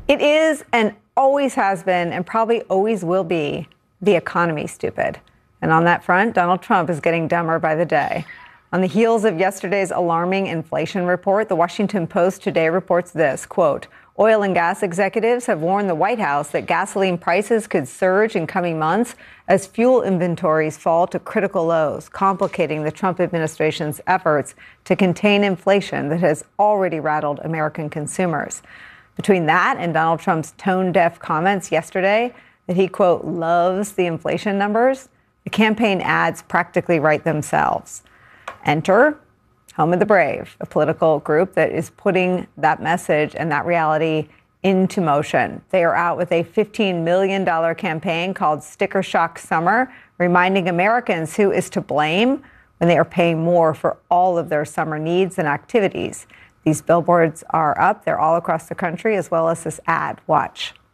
It is and always has been and probably always will be the economy, stupid. And on that front, Donald Trump is getting dumber by the day. On the heels of yesterday's alarming inflation report, the Washington Post today reports this, quote, oil and gas executives have warned the White House that gasoline prices could surge in coming months as fuel inventories fall to critical lows, complicating the Trump administration's efforts to contain inflation that has already rattled American consumers. Between that and Donald Trump's tone-deaf comments yesterday that he, quote, loves the inflation numbers, the campaign ads practically write themselves. Enter Home of the Brave, a political group that is putting that message and that reality into motion. They are out with a $15 million campaign called Sticker Shock Summer, reminding Americans who is to blame when they are paying more for all of their summer needs and activities. These billboards are up. They're all across the country, as well as this ad. Watch.